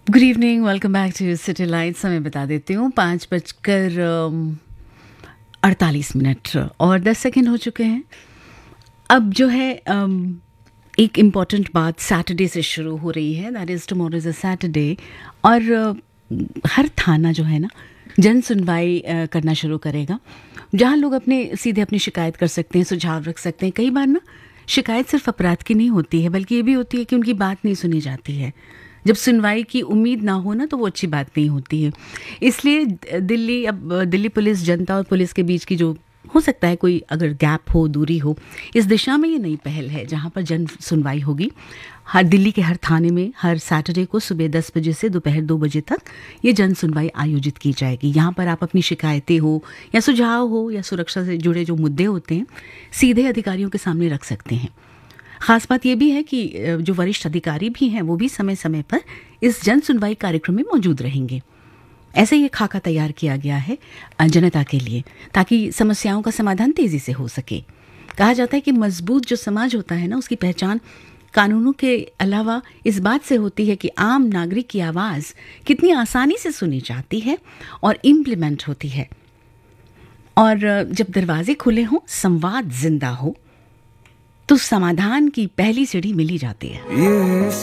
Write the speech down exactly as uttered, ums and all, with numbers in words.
Good evening, welcome back to city light. समय बता देती हूँ, पाँच बजकर अड़तालीस मिनट और दस सेकेंड हो चुके हैं। अब जो है um, एक इम्पॉर्टेंट बात सैटरडे से शुरू हो रही है, that is tomorrow is a Saturday. और uh, हर थाना जो है ना जन सुनवाई uh, करना शुरू करेगा, जहाँ लोग अपने सीधे अपनी शिकायत कर सकते हैं, सुझाव रख सकते हैं। कई बार ना शिकायत सिर्फ अपराध की नहीं होती है, बल्कि ये भी होती है कि उनकी बात नहीं सुनी जाती है। जब सुनवाई की उम्मीद ना हो ना, तो वो अच्छी बात नहीं होती है। इसलिए दिल्ली अब दिल्ली पुलिस, जनता और पुलिस के बीच की जो हो सकता है कोई अगर गैप हो, दूरी हो, इस दिशा में ये नई पहल है जहाँ पर जन सुनवाई होगी। हर दिल्ली के हर थाने में हर सैटरडे को सुबह दस बजे से दोपहर दो बजे तक ये जन सुनवाई आयोजित की जाएगी। यहाँ पर आप अपनी शिकायतें हो या सुझाव हो या सुरक्षा से जुड़े जो मुद्दे होते हैं, सीधे अधिकारियों के सामने रख सकते हैं। खास बात यह भी है कि जो वरिष्ठ अधिकारी भी हैं वो भी समय समय पर इस जन सुनवाई कार्यक्रम में मौजूद रहेंगे। ऐसे ये खाका तैयार किया गया है जनता के लिए, ताकि समस्याओं का समाधान तेजी से हो सके। कहा जाता है कि मजबूत जो समाज होता है ना, उसकी पहचान कानूनों के अलावा इस बात से होती है कि आम नागरिक की आवाज़ कितनी आसानी से सुनी जाती है और इम्प्लीमेंट होती है। और जब दरवाजे खुले हों, संवाद जिंदा हो, तो समाधान की पहली सीढ़ी मिली जाती है।